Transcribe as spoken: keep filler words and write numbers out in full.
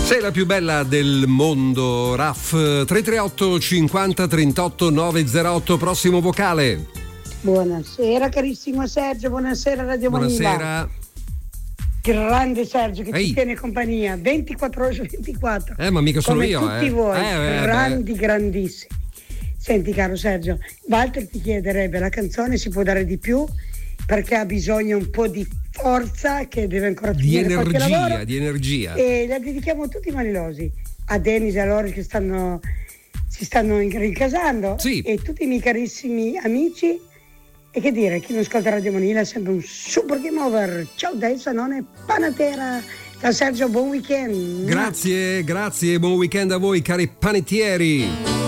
Sei la più bella del mondo, Raff. tre tre otto cinquanta trentotto novecentotto, prossimo vocale. Buonasera carissimo Sergio, buonasera Radio Manila. Buonasera. Grande Sergio che Ehi. ti tiene compagnia ventiquattro ore su ventiquattro. Eh, ma mica sono come io, tutti eh. voi, Eh, eh, grandi, grandissimi. Senti caro Sergio, Walter ti chiederebbe la canzone Si può dare di più, perché ha bisogno un po' di forza, che deve ancora Di finire qualche energia, lavoro, di energia. e la dedichiamo a tutti i manilosi, a Denis e a Lori che stanno si stanno rincasando, Sì. e tutti i miei carissimi amici. E che dire, chi non ascolta Radio Manila è sempre un super game over. Ciao da Sanone Panatera. Ciao Sergio, buon weekend. Grazie, grazie, buon weekend a voi cari panettieri.